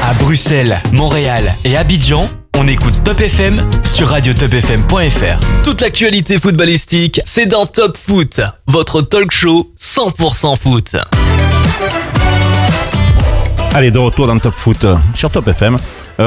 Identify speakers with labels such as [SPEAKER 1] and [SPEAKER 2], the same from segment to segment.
[SPEAKER 1] À Bruxelles, Montréal et Abidjan, on écoute Top FM sur radiotopfm.fr.
[SPEAKER 2] Toute l'actualité footballistique, c'est dans Top Foot, votre talk show 100% foot.
[SPEAKER 3] Allez, de retour dans Top Foot sur Top FM.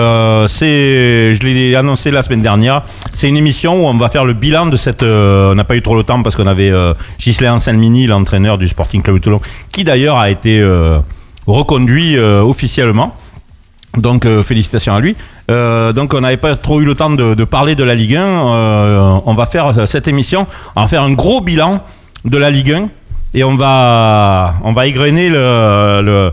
[SPEAKER 3] Je l'ai annoncé la semaine dernière. C'est une émission où on va faire le bilan de cette. On n'a pas eu trop le temps parce qu'on avait Ghislain Anselmini, l'entraîneur du Sporting Club de Toulon, qui d'ailleurs a été reconduit officiellement. Donc félicitations à lui. Donc on n'avait pas trop eu le temps de parler de la Ligue 1. On va faire cette émission. On va faire un gros bilan de la Ligue 1 et on va égrener le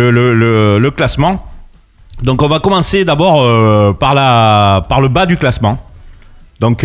[SPEAKER 3] classement. Donc on va commencer d'abord par le bas du classement. Donc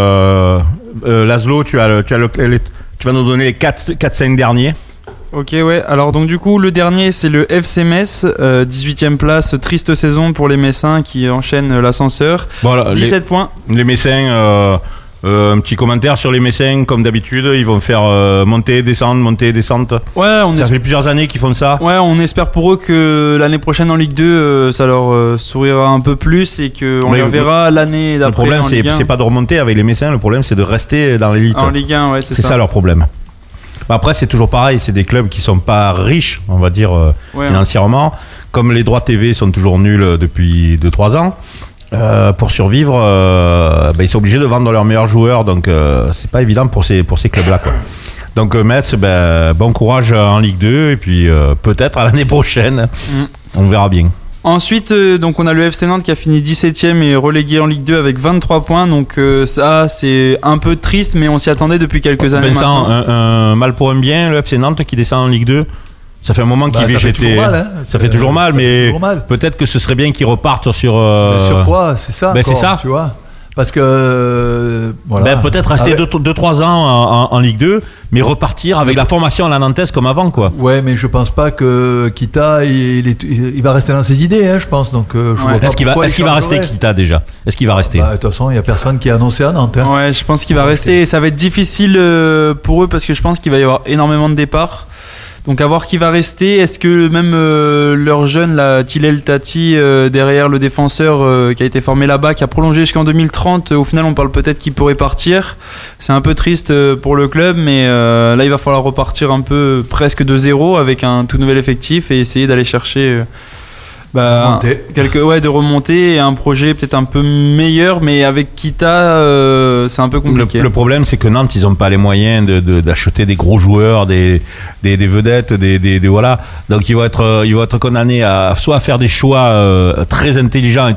[SPEAKER 3] Laszlo, tu vas nous donner les 4-5 derniers.
[SPEAKER 4] Ok, ouais. Alors donc du coup le dernier c'est le FC Metz, 18e place, triste saison pour les Messins qui enchaînent l'ascenseur. Voilà, 17 points.
[SPEAKER 3] Les Messins, un petit commentaire sur les Messins, comme d'habitude, ils vont faire monter, descendre.
[SPEAKER 4] Ouais,
[SPEAKER 3] ça fait plusieurs années qu'ils font ça.
[SPEAKER 4] Ouais, on espère pour eux que l'année prochaine en Ligue 2, ça leur sourira un peu plus et qu'on les reverra l'année d'après.
[SPEAKER 3] Le problème,
[SPEAKER 4] en Ligue 1.
[SPEAKER 3] c'est pas de remonter avec les Messins, le problème c'est de rester dans l'élite.
[SPEAKER 4] En Ligue 1, ouais, c'est ça.
[SPEAKER 3] C'est ça leur problème. Après, c'est toujours pareil, c'est des clubs qui sont pas riches, on va dire, financièrement. Comme les droits TV sont toujours nuls depuis 2-3 ans, pour survivre, ils sont obligés de vendre leurs meilleurs joueurs, donc c'est pas évident pour ces clubs-là, quoi. Donc Metz, bon courage en Ligue 2, et puis peut-être à l'année prochaine, on verra bien.
[SPEAKER 4] Ensuite, donc on a le FC Nantes qui a fini 17ème et relégué en Ligue 2 avec 23 points. Donc ça, c'est un peu triste, mais on s'y attendait depuis quelques années
[SPEAKER 3] Vincent,
[SPEAKER 4] maintenant.
[SPEAKER 3] un mal pour un bien, le FC Nantes qui descend en Ligue 2. Ça fait un moment qu'il végétait. Ça fait toujours mal, mais peut-être que ce serait bien qu'il reparte sur.
[SPEAKER 5] Sur quoi ? C'est ça.
[SPEAKER 3] C'est ça.
[SPEAKER 5] Tu vois ? Parce que voilà.
[SPEAKER 3] Peut-être rester 2-3 ans en Ligue 2, mais repartir avec la formation à la nantaise comme avant, quoi.
[SPEAKER 5] Ouais, mais je pense pas que Kita il va rester dans ses idées, hein, je pense. Donc je vois pas
[SPEAKER 3] est-ce qu'il va rester Kita déjà ? Est-ce qu'il va rester ?
[SPEAKER 5] De toute façon, il y a personne qui a annoncé à Nantes. Hein.
[SPEAKER 4] Ouais, je pense qu'il va rester. Et ça va être difficile pour eux parce que je pense qu'il va y avoir énormément de départs. Donc à voir qui va rester. Est-ce que même leur jeune, là, Tilel Tati, derrière le défenseur qui a été formé là-bas, qui a prolongé jusqu'en 2030, au final on parle peut-être qu'il pourrait partir. C'est un peu triste pour le club, mais là il va falloir repartir un peu presque de zéro avec un tout nouvel effectif et essayer d'aller chercher de remonter et un projet peut-être un peu meilleur, mais avec Kita c'est un peu compliqué.
[SPEAKER 3] Le problème c'est que Nantes ils n'ont pas les moyens d'acheter des gros joueurs, des vedettes, des voilà. Donc ils vont être condamnés à soit faire des choix très intelligents